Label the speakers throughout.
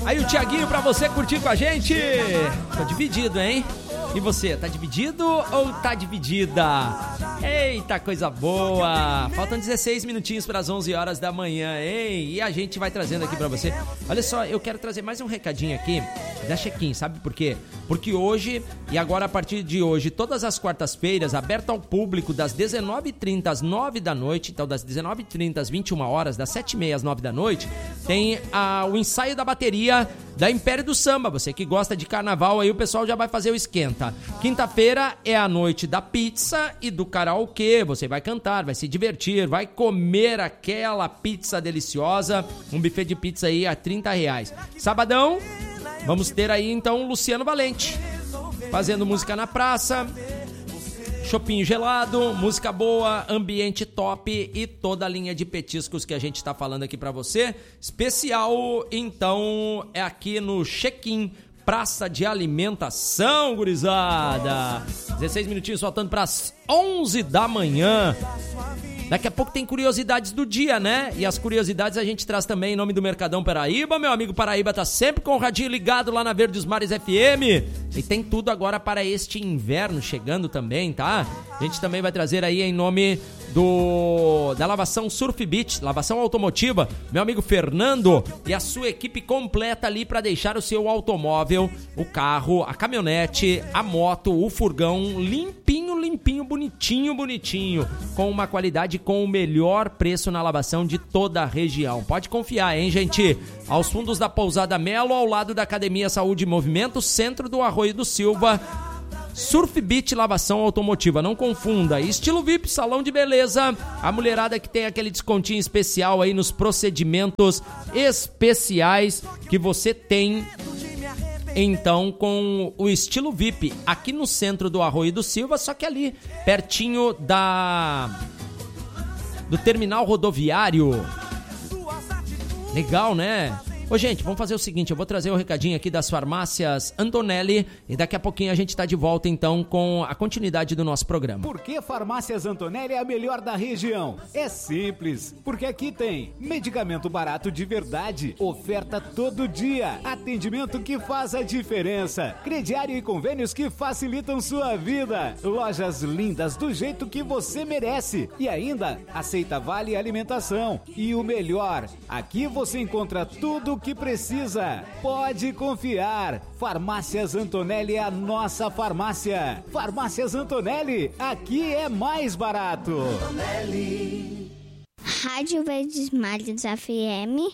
Speaker 1: Aí o Thiaguinho pra você curtir com a gente. Tô dividido, hein? E você, tá dividido ou tá dividida? Eita, coisa boa! Faltam 16 minutinhos para as 11 horas da manhã, hein? E a gente vai trazendo aqui pra você. Olha só, eu quero trazer mais um recadinho aqui da Check-in, sabe por quê? Porque hoje, e agora a partir de hoje, todas as quartas-feiras, aberto ao público, das 19h30 às 9 da noite, então das 19h30 às 21 horas, das 7h30 às 9 da noite, tem o ensaio da bateria da Império do Samba. Você que gosta de carnaval, aí o pessoal já vai fazer o esquenta. Quinta-feira é a noite da pizza e do karaokê. Você vai cantar, vai se divertir, vai comer aquela pizza deliciosa. Um buffet de pizza aí a R$30. Sabadão, vamos ter aí então o Luciano Valente fazendo música na praça, chopinho gelado, música boa, ambiente top e toda a linha de petiscos que a gente tá falando aqui pra você. Especial, então, é aqui no Check-in, praça de alimentação, gurizada. 16 minutinhos faltando pras 11 da manhã. Daqui a pouco tem curiosidades do dia, né? E as curiosidades a gente traz também em nome do Mercadão Paraíba. Meu amigo Paraíba tá sempre com o radinho ligado lá na Verdes Mares FM. E tem tudo agora para este inverno chegando também, tá? A gente também vai trazer aí em nome da lavação Surf Beach, lavação automotiva, meu amigo Fernando e a sua equipe completa ali para deixar o seu automóvel, o carro, a caminhonete, a moto, o furgão limpinho, limpinho, bonitinho, bonitinho, com uma qualidade, com o melhor preço na lavação de toda a região. Pode confiar, hein, gente? Aos fundos da Pousada Melo, ao lado da Academia Saúde e Movimento, centro do Arroio do Silva. Surf Beach Lavação Automotiva, não confunda. Estilo VIP, salão de beleza. A mulherada que tem aquele descontinho especial aí nos procedimentos especiais que você tem, então, com o Estilo VIP aqui no centro do Arroio do Silva, só que ali pertinho do terminal rodoviário. Legal, né? Ô, gente, vamos fazer o seguinte, eu vou trazer o recadinho aqui das farmácias Antonelli e daqui a pouquinho a gente tá de volta, então, com a continuidade do nosso programa.
Speaker 2: Por que Farmácias Antonelli é a melhor da região? É simples, porque aqui tem medicamento barato de verdade, oferta todo dia, atendimento que faz a diferença, crediário e convênios que facilitam sua vida, lojas lindas do jeito que você merece e ainda aceita vale alimentação. E o melhor, aqui você encontra tudo que precisa. Pode confiar. Farmácias Antonelli é a nossa farmácia. Farmácias Antonelli, aqui é mais barato.
Speaker 3: Rádio Verdes Mares FM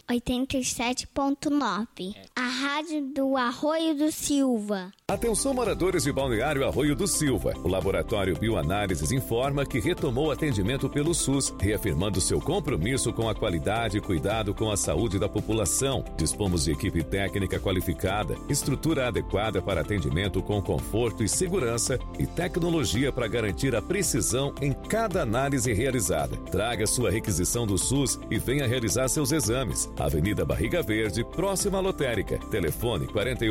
Speaker 3: 87.9. A rádio do Arroio do Silva.
Speaker 4: Atenção, moradores de Balneário Arroio do Silva. O Laboratório Bioanálises informa que retomou o atendimento pelo SUS, reafirmando seu compromisso com a qualidade e cuidado com a saúde da população. Dispomos de equipe técnica qualificada, estrutura adequada para atendimento com conforto e segurança e tecnologia para garantir a precisão em cada análise realizada. Traga sua requisição do SUS e venha realizar seus exames. Avenida Barriga Verde, próxima à lotérica. Telefone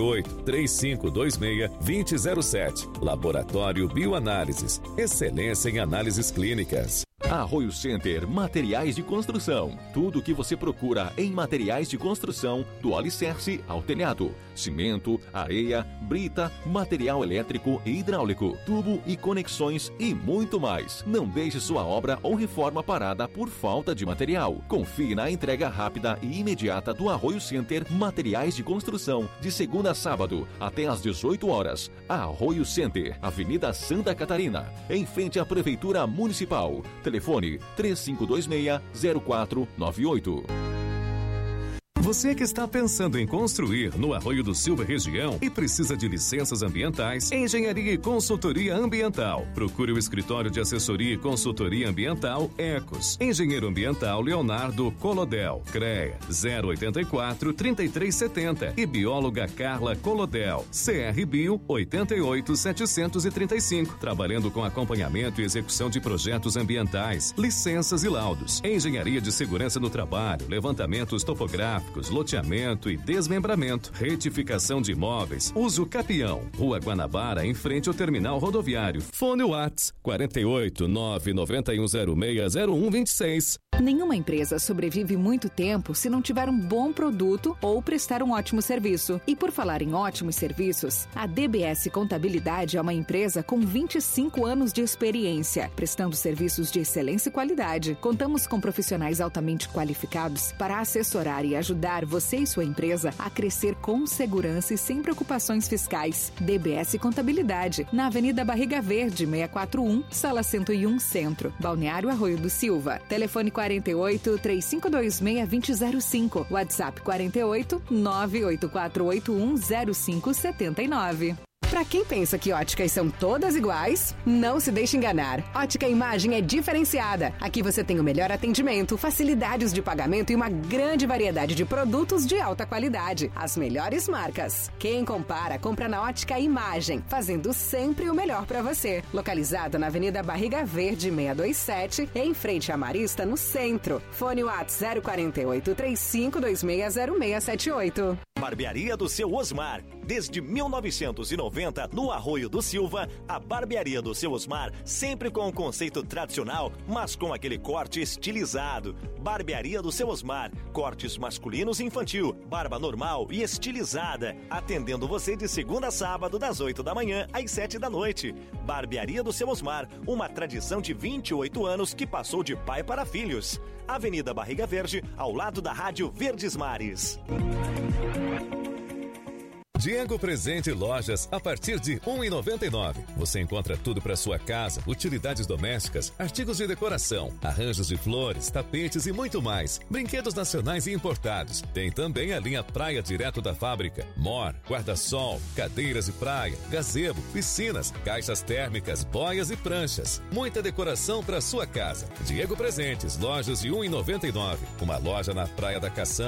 Speaker 4: 48-3526-2007. Laboratório Bioanálises. Excelência em análises clínicas.
Speaker 5: Arroio Center Materiais de Construção. Tudo o que você procura em materiais de construção, do alicerce ao telhado. Cimento, areia, brita, material elétrico e hidráulico, tubo e conexões e muito mais. Não deixe sua obra ou reforma parada por falta de material. Confie na entrega rápida e imediata do Arroio Center Materiais de Construção, de segunda a sábado, até às 18 horas. Arroio Center, Avenida Santa Catarina, em frente à Prefeitura Municipal. Telefone 3526-0498.
Speaker 4: Você que está pensando em construir no Arroio do Silva região e precisa de licenças ambientais, engenharia e consultoria ambiental. Procure o escritório de assessoria e consultoria ambiental Ecos. Engenheiro ambiental Leonardo Colodel, CREA 084-3370 e bióloga Carla Colodel, CR Bio 88735, trabalhando com acompanhamento e execução de projetos ambientais, licenças e laudos, engenharia de segurança no trabalho, levantamentos topográficos, elétricos, loteamento e desmembramento, retificação de imóveis. Uso Capião, Rua Guanabara, em frente ao terminal rodoviário. Fone Whats 48 991060126.
Speaker 6: Nenhuma empresa sobrevive muito tempo se não tiver um bom produto ou prestar um ótimo serviço. E por falar em ótimos serviços, a DBS Contabilidade é uma empresa com 25 anos de experiência, prestando serviços de excelência e qualidade. Contamos com profissionais altamente qualificados para assessorar e ajudar você e sua empresa a crescer com segurança e sem preocupações fiscais. DBS Contabilidade, na Avenida Barriga Verde, 641, Sala 101, Centro, Balneário Arroio do Silva. Telefone 48 3526 2005. WhatsApp 48 98481 0579. Pra quem pensa que óticas são todas iguais, não se deixe enganar. Ótica Imagem é diferenciada. Aqui você tem o melhor atendimento, facilidades de pagamento e uma grande variedade de produtos de alta qualidade. As melhores marcas. Quem compara, compra na Ótica Imagem, fazendo sempre o melhor pra você. Localizada na Avenida Barriga Verde 627, em frente à Marista, no centro. Fone WhatsApp 048 35260678.
Speaker 7: Barbearia do Seu Osmar. Desde 1990, no Arroio do Silva, a Barbearia do Seu Osmar, sempre com o conceito tradicional, mas com aquele corte estilizado. Barbearia do Seu Osmar, cortes masculinos e infantil, barba normal e estilizada, atendendo você de segunda a sábado, das 8 da manhã às 7 da noite. Barbearia do Seu Osmar, uma tradição de 28 anos que passou de pai para filhos. Avenida Barriga Verde, ao lado da Rádio Verdes Mares.
Speaker 4: Diego Presente Lojas, a partir de R$ 1,99. Você encontra tudo para sua casa, utilidades domésticas, artigos de decoração, arranjos de flores, tapetes e muito mais. Brinquedos nacionais e importados. Tem também a linha Praia direto da fábrica. Mor, guarda-sol, cadeiras de praia, gazebo, piscinas, caixas térmicas, boias e pranchas. Muita decoração para sua casa. Diego Presentes, lojas de R$ 1,99. Uma loja na Praia da Caçamba.